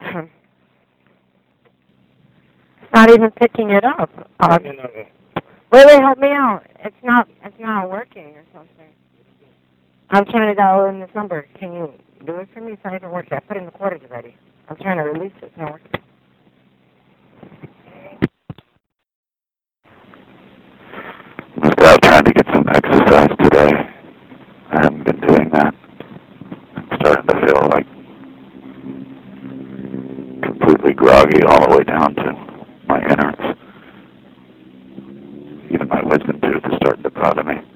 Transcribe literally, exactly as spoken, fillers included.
It's not even picking it up. Uh, wait, wait, help me out. It's not, it's not working or something. I'm trying to dial in this number. Can you do it for me? It's not even working. I put in the quarters already. I'm trying to release it. It's not working. I'm out trying to get some exercise today. I haven't been doing that. I'm starting to feel like completely groggy all the way down to my innards. Even my wisdom tooth is starting to bother me.